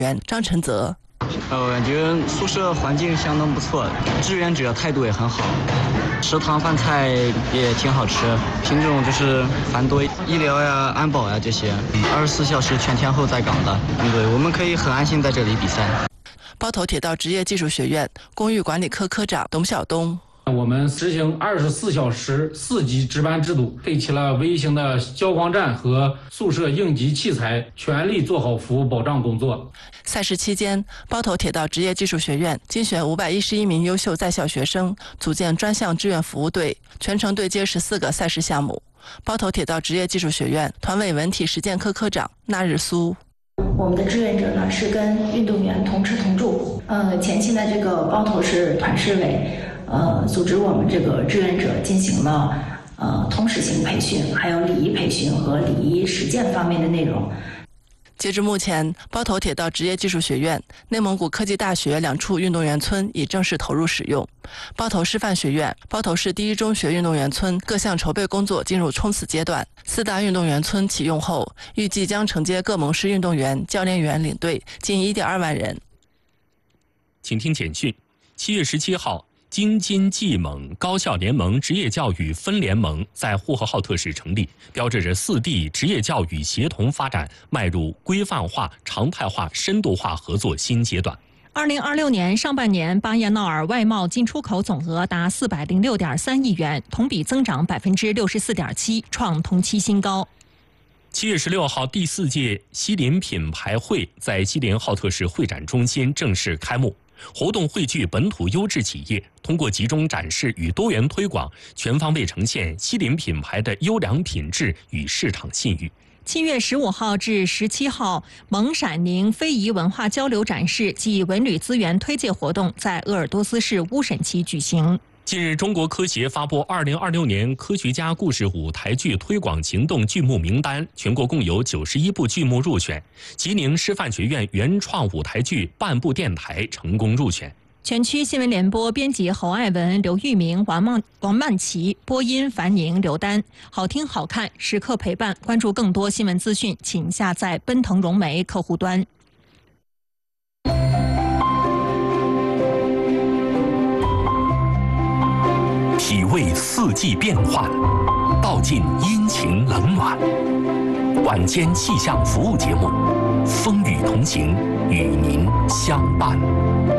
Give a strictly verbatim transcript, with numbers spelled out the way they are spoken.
员张晨泽。 呃，我感觉宿舍环境相当不错，志愿者态度也很好，食堂饭菜也挺好吃，品种就是繁多，医疗呀、安保呀这些，二十四小时全天候在岗的。对，我们可以很安心在这里比赛。 包头铁道职业技术学院公寓管理科科长董晓东。 我们实行二十四小时四级值班制度，配齐了微型的消防站和宿舍应急器材，全力做好服务保障工作。 赛事期间，包头铁道职业技术学院精选五百一十一名优秀在校学生，组建专项志愿服务队，全程对接十四个赛事项目。包头铁道职业技术学院团委文体实践科科长那日苏。 我们的志愿者呢是跟运动员同吃同住。呃，前期呢，这个包头市团市委呃组织我们这个志愿者进行了呃通识性培训，还有礼仪培训和礼仪实践方面的内容。 截至目前，包头铁道职业技术学院、内蒙古科技大学两处运动员村已正式投入使用。包头师范学院、包头市第一中学运动员村各项筹备工作进入冲刺阶段。四大运动员村启用后，预计将承接各盟市运动员、教练员领队近 一点二万人。 请听简讯：七月十七号。京津冀蒙高校联盟职业教育分联盟在呼和浩特市成立，标志着四地职业教育协同发展迈入规范化、常态化、深度化合作新阶段。 二零二六年上半年，巴彦淖尔外贸进出口总额达四百零六点三亿元，同比增长百分之六十四点七，创同期新高。 七月十六号，第四届西林品牌会在西林浩特市会展中心正式开幕。活动汇聚本土优质企业，通过集中展示与多元推广，全方位呈现西林品牌的优良品质与市场信誉。 七月十五号至十七号，蒙陕宁非遗文化交流展示暨文旅资源推介活动在鄂尔多斯市乌审旗举行。 近日，中国科协发布二零二六年科学家故事舞台剧推广行动剧目名单，全国共有九十一部剧目入选。吉宁师范学院原创舞台剧《半部电台》成功入选。 全区新闻联播编辑侯爱文、刘玉明、王曼、王曼琪，播音樊宁、刘丹。好听好看，时刻陪伴。关注更多新闻资讯，请下载奔腾融媒客户端。 体味四季变换，道尽阴晴冷暖。晚间气象服务节目，风雨同行，与您相伴。